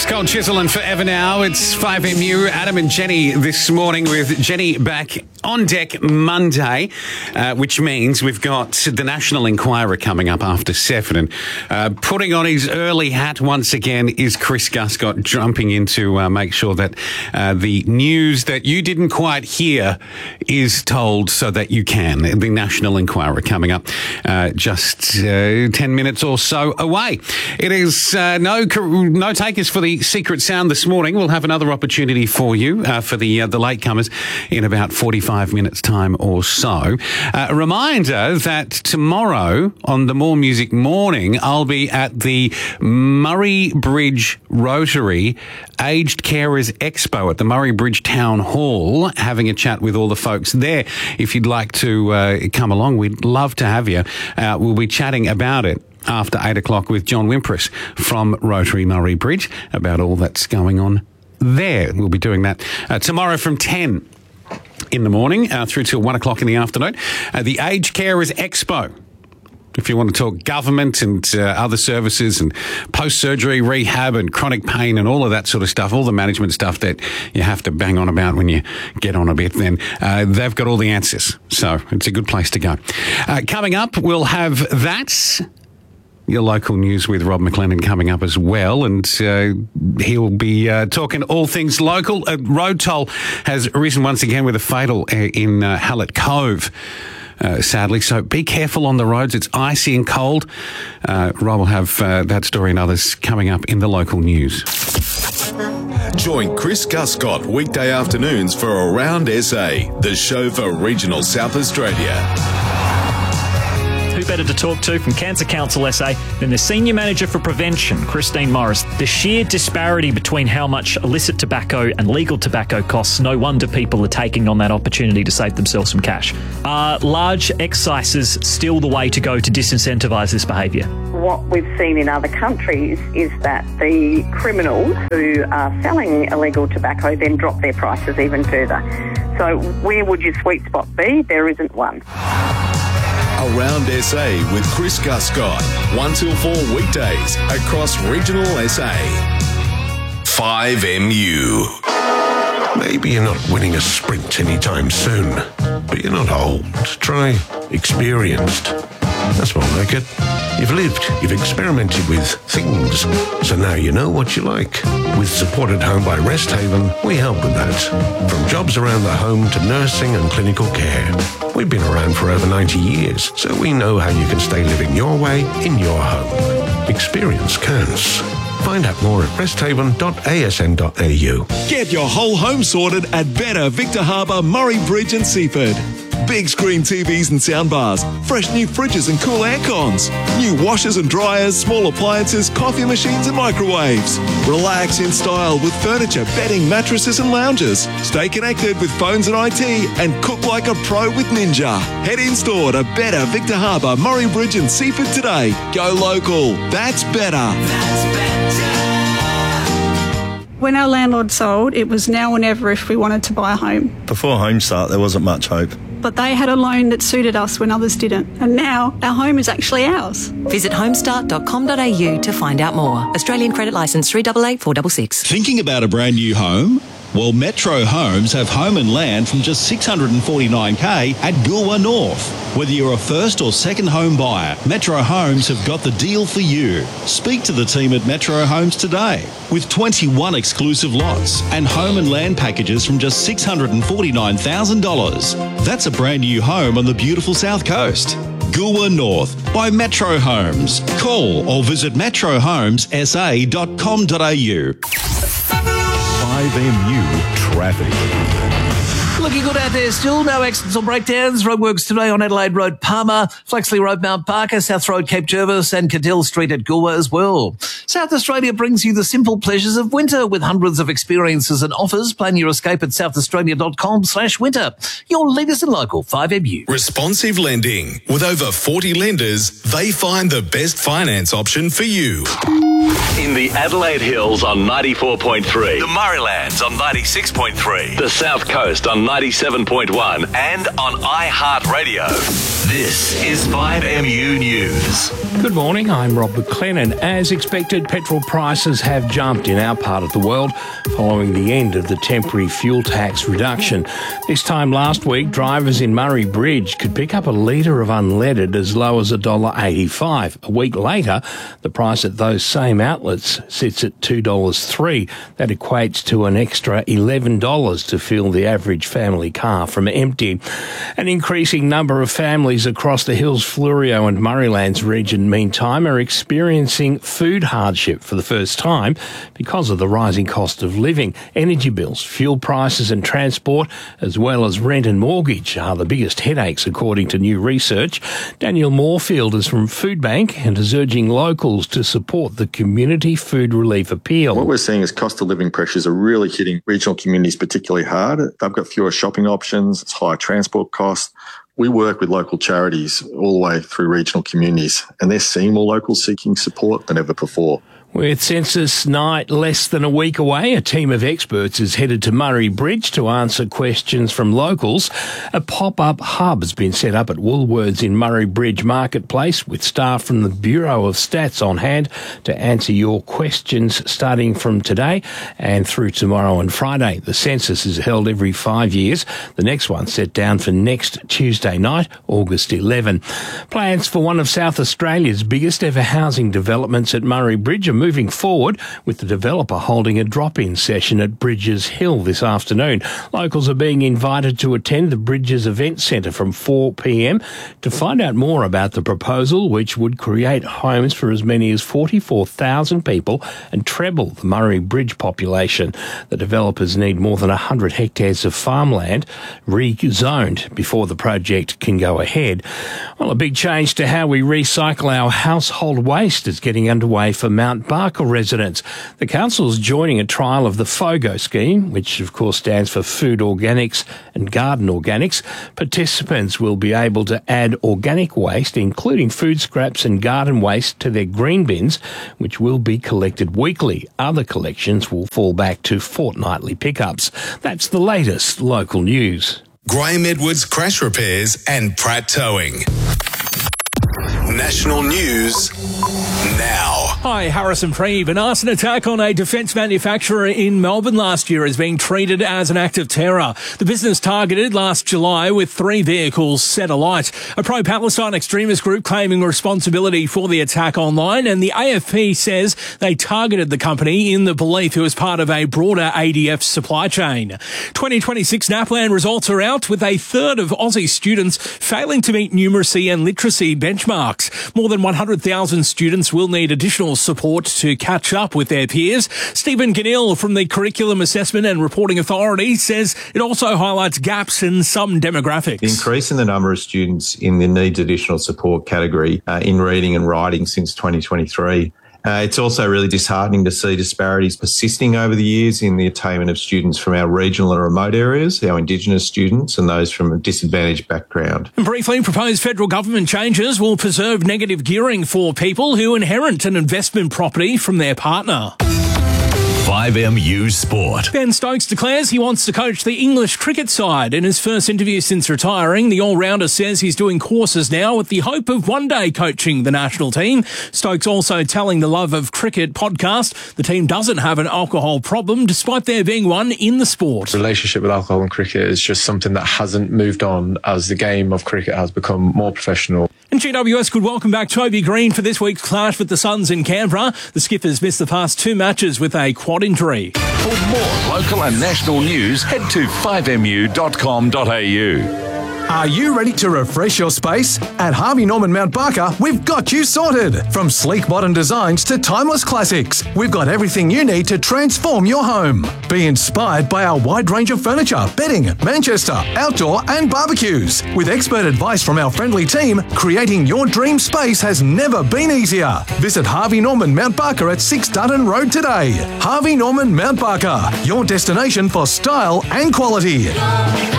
Cold Chisel and Forever Now. It's 5MU. Adam and Jenny this morning, with Jenny back on deck Monday, which means we've got the National Enquirer coming up after 7. And putting on his early hat once again is Chris Guscott, jumping in to make sure that the news that you didn't quite hear is told so that you can. The National Enquirer coming up just 10 minutes or so away. It is no takers for the secret sound this morning. We'll have another opportunity for you for the latecomers in about 45 minutes time or so. A reminder that tomorrow on the More Music Morning, I'll be at the Murray Bridge Rotary Aged Carers Expo at the Murray Bridge Town Hall, having a chat with all the folks there. If you'd like to come along, we'd love to have you. We'll be chatting about it after 8 o'clock with John Wimpress from Rotary Murray Bridge about all that's going on there. We'll be doing that tomorrow from 10 in the morning through till 1 o'clock in the afternoon. The Aged Carers Expo. If you want to talk government and other services and post-surgery rehab and chronic pain and all of that sort of stuff, all the management stuff that you have to bang on about when you get on a bit, then they've got all the answers. So it's a good place to go. Coming up, we'll have that. Your local news with Rob McLennan coming up as well, and he'll be talking all things local. Road toll has risen once again with a fatal in Hallett Cove, sadly. So be careful on the roads. It's icy and cold. Rob will have that story and others coming up in the local news. Join Chris Guscott weekday afternoons for Around SA, the show for regional South Australia. Who better to talk to from Cancer Council SA than the Senior Manager for Prevention, Christine Morris. The sheer disparity between how much illicit tobacco and legal tobacco costs, no wonder people are taking on that opportunity to save themselves some cash. Are large excises still the way to go to disincentivise this behaviour? What we've seen in other countries is that the criminals who are selling illegal tobacco then drop their prices even further. So where would your sweet spot be? There isn't one. Around SA with Chris Guscott, 1 till 4 weekdays across regional SA. 5MU. Maybe you're not winning a sprint anytime soon, but you're not old. Try experienced. That's more like it. You've lived, you've experimented with things, so now you know what you like. With Support at Home by Rest Haven, we help with that. From jobs around the home to nursing and clinical care. We've been around for over 90 years, so we know how you can stay living your way in your home. Experience counts. Find out more at resthaven.asn.au. Get your whole home sorted at Better Victor Harbour, Murray Bridge and Seaford. Big screen TVs and soundbars, fresh new fridges and cool air cons, new washers and dryers, small appliances, coffee machines and microwaves. Relax in style with furniture, bedding, mattresses and lounges. Stay connected with phones and IT and cook like a pro with Ninja. Head in store to Better Victor Harbour, Murray Bridge and Seaford today. Go local. That's better. That's better. When our landlord sold, it was now or never if we wanted to buy a home. Before Homestart, there wasn't much hope. But they had a loan that suited us when others didn't. And now our home is actually ours. Visit homestart.com.au to find out more. Australian credit licence 388-466. Thinking about a brand new home? Well, Metro Homes have home and land from just $649K at Goolwa North. Whether you're a first or second home buyer, Metro Homes have got the deal for you. Speak to the team at Metro Homes today. With 21 exclusive lots and home and land packages from just $649,000. That's a brand new home on the beautiful South Coast. Goolwa North by Metro Homes. Call or visit metrohomessa.com.au. 5MU Traffic. Looking good out there still. No accidents or breakdowns. Roadworks today on Adelaide Road, Palmer, Flaxley Road, Mount Barker, South Road, Cape Jervis and Cadell Street at Goolwa as well. South Australia brings you the simple pleasures of winter with hundreds of experiences and offers. Plan your escape at southaustralia.com/winter. Your latest and local 5MU. Responsive lending. With over 40 lenders, they find the best finance option for you. In the Adelaide Hills on 94.3, the Murraylands on 96.3, the South Coast on 97.1 and on iHeartRadio. This is 5MU News. Good morning, I'm Rob McLennan. As expected, petrol prices have jumped in our part of the world following the end of the temporary fuel tax reduction. This time last week, drivers in Murray Bridge could pick up a litre of unleaded as low as $1.85. A week later, the price at those same outlets sits at $2.03. That equates to an extra $11 to fill the average family car from empty. An increasing number of families across the Hills, Fleurieu and Murraylands region, meantime, are experiencing food hardship for the first time because of the rising cost of living. Energy bills, fuel prices and transport, as well as rent and mortgage, are the biggest headaches, according to new research. Daniel Moorfield is from Foodbank and is urging locals to support the community food relief appeal. What we're seeing is cost of living pressures are really hitting regional communities particularly hard. They've got fewer shopping options, it's higher transport costs. We work with local charities all the way through regional communities, and they're seeing more locals seeking support than ever before. With census night less than a week away, a team of experts is headed to Murray Bridge to answer questions from locals. A pop-up hub has been set up at Woolworths in Murray Bridge Marketplace with staff from the Bureau of Stats on hand to answer your questions starting from today and through tomorrow and Friday. The census is held every 5 years. The next one set down for next Tuesday night, August 11. Plans for one of South Australia's biggest ever housing developments at Murray Bridge are moving forward, with the developer holding a drop-in session at Bridges Hill this afternoon. Locals are being invited to attend the Bridges Event Centre from 4 p.m. to find out more about the proposal, which would create homes for as many as 44,000 people and treble the Murray Bridge population. The developers need more than 100 hectares of farmland rezoned before the project can go ahead. Well, a big change to how we recycle our household waste is getting underway for Mount Barker residents. The council is joining a trial of the FOGO scheme, which of course stands for Food Organics and Garden Organics. Participants will be able to add organic waste, including food scraps and garden waste, to their green bins, which will be collected weekly. Other collections will fall back to fortnightly pickups. That's the latest local news. Graham Edwards Crash Repairs and Pratt Towing. National News now. Hi, Harrison Preeve. An arson attack on a defence manufacturer in Melbourne last year is being treated as an act of terror. The business targeted last July with 3 vehicles set alight. A pro-Palestine extremist group claiming responsibility for the attack online, and the AFP says they targeted the company in the belief it was part of a broader ADF supply chain. 2026 NAPLAN results are out, with a third of Aussie students failing to meet numeracy and literacy benchmarks. More than 100,000 students will need additional support to catch up with their peers. Stephen Ganil from the Curriculum Assessment and Reporting Authority says it also highlights gaps in some demographics. The increase in the number of students in the needs additional support category in reading and writing since 2023. It's also really disheartening to see disparities persisting over the years in the attainment of students from our regional and remote areas, our Indigenous students and those from a disadvantaged background. And briefly, proposed federal government changes will preserve negative gearing for people who inherit an investment property from their partner. 5MU Sport. Ben Stokes declares he wants to coach the English cricket side. In his first interview since retiring, the all-rounder says he's doing courses now with the hope of one day coaching the national team. Stokes also telling the Love of Cricket podcast the team doesn't have an alcohol problem, despite there being one in the sport. Relationship with alcohol and cricket is just something that hasn't moved on as the game of cricket has become more professional. And GWS could welcome back Toby Green for this week's clash with the Suns in Canberra. The Skippers missed the past 2 matches with a quad injury. For more local and national news, head to 5mu.com.au. Are you ready to refresh your space? At Harvey Norman Mount Barker, we've got you sorted. From sleek modern designs to timeless classics, we've got everything you need to transform your home. Be inspired by our wide range of furniture, bedding, Manchester, outdoor and barbecues. With expert advice from our friendly team, creating your dream space has never been easier. Visit Harvey Norman Mount Barker at 6 Dutton Road today. Harvey Norman Mount Barker, your destination for style and quality.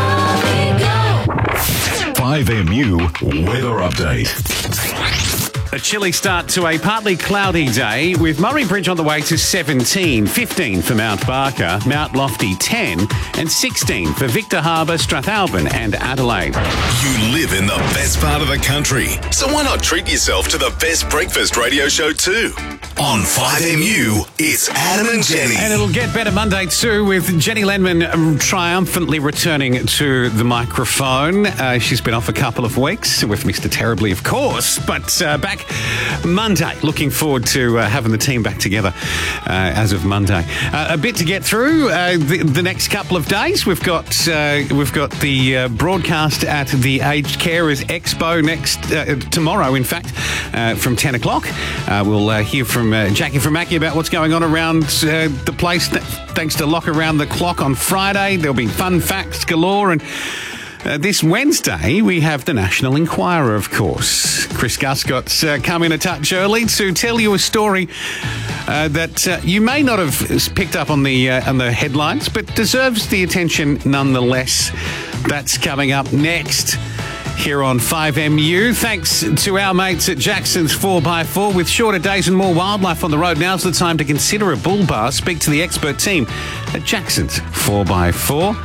5MU Weather Update. A chilly start to a partly cloudy day with Murray Bridge on the way to 17, 15 for Mount Barker, Mount Lofty 10 and 16 for Victor Harbour, Strathalbyn and Adelaide. You live in the best part of the country, so why not treat yourself to the best breakfast radio show too? On 5MU, it's Adam and Jenny. And it'll get better Monday too with Jenny Lenman triumphantly returning to the microphone. She's been off a couple of weeks with Mr. Terribly, of course, but back Monday. Looking forward to having the team back together as of Monday. A bit to get through the next couple of days. We've got the broadcast at the Aged Carers Expo tomorrow, in fact, from 10 o'clock. We'll hear from Jackie from Mackie about what's going on around the place. Thanks to Lock Around the Clock on Friday. There'll be fun facts galore. And this Wednesday, we have the National Enquirer, of course. Chris Guscott's come in a touch early to tell you a story that you may not have picked up on the headlines, but deserves the attention nonetheless. That's coming up next here on 5MU. Thanks to our mates at Jackson's 4x4. With shorter days and more wildlife on the road, now's the time to consider a bull bar. Speak to the expert team at Jackson's 4x4.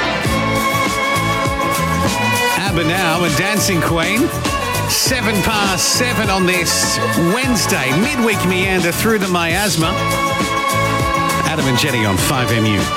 ABBA now, a Dancing Queen. 7:07 on this Wednesday. Midweek meander through the miasma. Adam and Jenny on 5MU.